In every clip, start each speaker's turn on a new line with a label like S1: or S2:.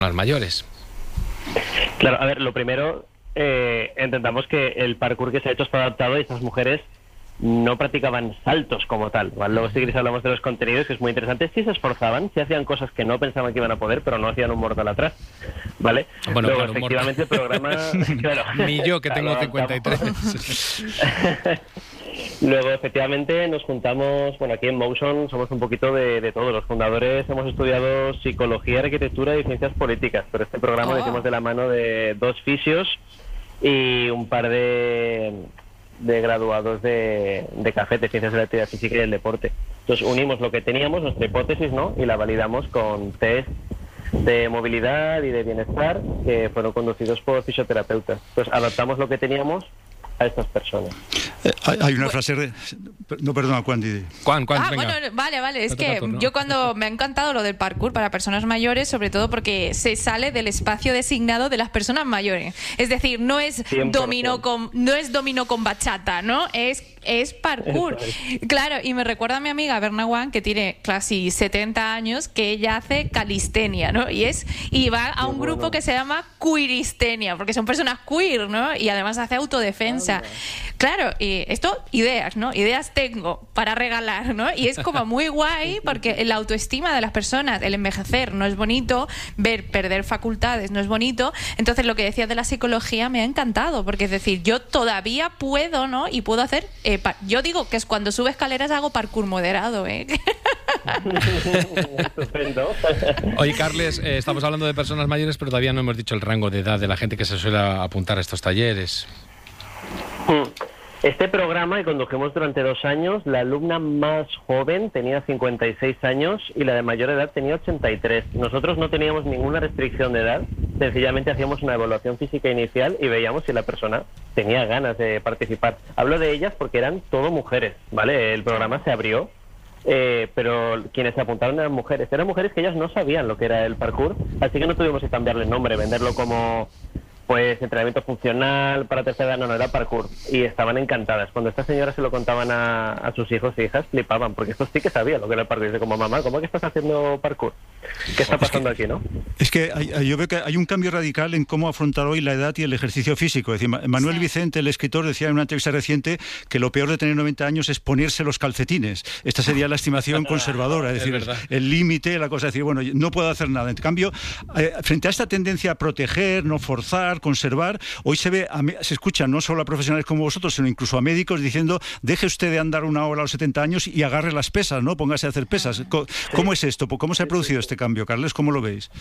S1: mayores.
S2: Claro, a ver, lo primero, entendamos que el parkour que se ha hecho está adaptado y estas mujeres no practicaban saltos como tal, ¿vale? Luego si queréis hablamos de los contenidos, que es muy interesante. Sí se esforzaban, sí hacían cosas que no pensaban que iban a poder, pero no hacían un mortal atrás, ¿vale?
S1: Bueno,
S2: luego,
S1: claro,
S2: efectivamente, el programa... claro,
S1: Ni yo, que tengo 53.
S2: Luego, efectivamente, nos juntamos, bueno, aquí en Motion somos un poquito de todos. Los fundadores hemos estudiado psicología, arquitectura y ciencias políticas, pero este programa lo hicimos de la mano de 2 fisios y un par de graduados de CAFET, de Ciencias de la Actividad Física y del Deporte. Entonces unimos lo que teníamos, nuestra hipótesis, ¿no? Y la validamos con test de movilidad y de bienestar que fueron conducidos por fisioterapeutas. Entonces adaptamos lo que teníamos a estas personas.
S3: Hay una frase... No, perdona, Juan.
S1: Juan, venga.
S4: Bueno, vale. Es que yo cuando me ha encantado lo del parkour para personas mayores, sobre todo porque se sale del espacio designado de las personas mayores. Es decir, no es dominó con bachata, ¿no? Es parkour. Claro, y me recuerda a mi amiga Berna Juan, que tiene casi 70 años, que ella hace calistenia, ¿no? Y va a un grupo que se llama queeristenia, porque son personas queer, ¿no? Y además hace autodefensa. Claro, y esto, ideas, ¿no? Ideas tengo para regalar, ¿no? Y es como muy guay porque la autoestima de las personas, el envejecer no es bonito, perder facultades no es bonito. Entonces lo que decías de la psicología me ha encantado, porque es decir, yo todavía puedo, ¿no? Y puedo hacer, yo digo que es cuando sube escaleras hago parkour moderado, ¿eh?
S2: Estupendo.
S1: Oye, Carles, estamos hablando de personas mayores, pero todavía no hemos dicho el rango de edad de la gente que se suele apuntar a estos talleres.
S2: Este programa que condujimos durante 2 años, la alumna más joven tenía 56 años y la de mayor edad tenía 83. Nosotros no teníamos ninguna restricción de edad, sencillamente hacíamos una evaluación física inicial y veíamos si la persona tenía ganas de participar. Hablo de ellas porque eran todo mujeres, ¿vale? El programa se abrió, pero quienes se apuntaron eran mujeres que ellas no sabían lo que era el parkour, así que no tuvimos que cambiarle el nombre, venderlo como... pues entrenamiento funcional para tercera edad, no era parkour. Y estaban encantadas. Cuando estas señoras se lo contaban a sus hijos e hijas, flipaban, porque estos sí que sabían lo que era el parkour. Dice como, mamá, ¿cómo que estás haciendo parkour? ¿Qué está pasando aquí, no?
S3: Es que yo veo que hay un cambio radical en cómo afrontar hoy la edad y el ejercicio físico. Es decir, Manuel Vicente, el escritor, decía en una entrevista reciente que lo peor de tener 90 años es ponerse los calcetines. Esta sería la estimación conservadora, es decir, el límite, la cosa, es decir, bueno, no puedo hacer nada. En cambio, frente a esta tendencia a proteger, no forzar, conservar, hoy se escucha no solo a profesionales como vosotros, sino incluso a médicos diciendo, deje usted de andar 1 hora a los 70 años y agarre las pesas, ¿no? Póngase a hacer pesas. ¿Cómo es esto? ¿Cómo se ha producido este cambio, Carles? ¿Cómo lo veis?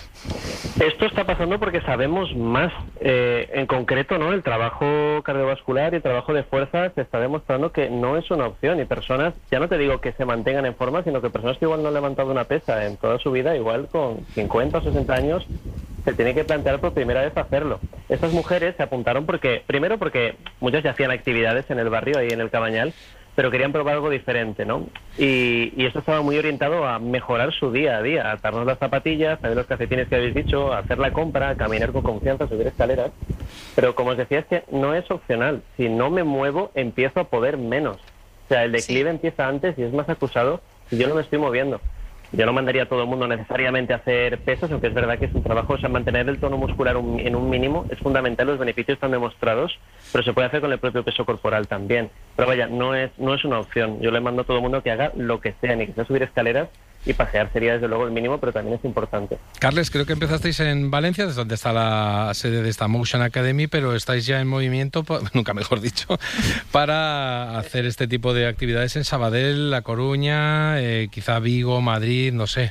S2: Esto está pasando porque sabemos más. En concreto, ¿no? El trabajo cardiovascular y el trabajo de fuerza se está demostrando que no es una opción, y personas, ya no te digo que se mantengan en forma, sino que personas que igual no han levantado una pesa en toda su vida, igual con 50 o 60 años, se tiene que plantear por primera vez hacerlo. Estas mujeres se apuntaron primero porque muchas ya hacían actividades en el barrio, ahí en el Cabañal, pero querían probar algo diferente, ¿no? Y esto estaba muy orientado a mejorar su día a día, a atarnos las zapatillas, a ver los calcetines que habéis dicho, a hacer la compra, a caminar con confianza, subir escaleras. Pero como os decía, es que no es opcional. Si no me muevo, empiezo a poder menos. O sea, el declive empieza antes y es más acusado si yo no me estoy moviendo. Yo no mandaría a todo el mundo necesariamente a hacer pesas, aunque es verdad que es un trabajo, o sea, mantener el tono muscular en un mínimo es fundamental, los beneficios están demostrados, pero se puede hacer con el propio peso corporal también. Pero vaya, no es una opción. Yo le mando a todo el mundo que haga lo que sea, ni que sea subir escaleras, y pasear sería desde luego el mínimo, pero también es importante.
S1: Carles, creo que empezasteis en Valencia, desde donde está la sede de esta Motion Academy, pero estáis ya en movimiento, nunca mejor dicho, para hacer este tipo de actividades en Sabadell, La Coruña, quizá Vigo, Madrid, no sé.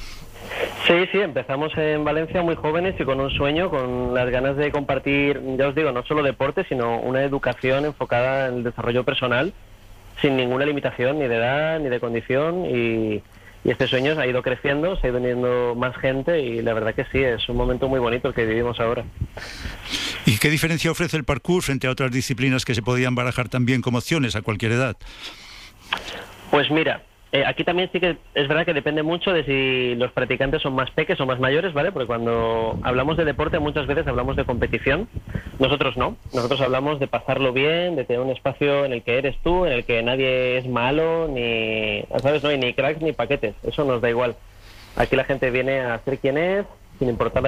S2: Sí, empezamos en Valencia muy jóvenes y con un sueño, con las ganas de compartir, ya os digo, no solo deporte, sino una educación enfocada en el desarrollo personal, sin ninguna limitación, ni de edad, ni de condición, y este sueño ha ido creciendo, se ha ido uniendo más gente, y la verdad que sí, es un momento muy bonito el que vivimos ahora.
S3: ¿Y qué diferencia ofrece el parkour frente a otras disciplinas que se podían barajar también como opciones a cualquier edad?
S2: Pues mira, aquí también sí que es verdad que depende mucho de si los practicantes son más peques o más mayores, ¿vale? Porque cuando hablamos de deporte muchas veces hablamos de competición. Nosotros no. Nosotros hablamos de pasarlo bien, de tener un espacio en el que eres tú, en el que nadie es malo, ni, ¿sabes? No hay ni cracks ni paquetes. Eso nos da igual. Aquí la gente viene a ser quien es, sin importar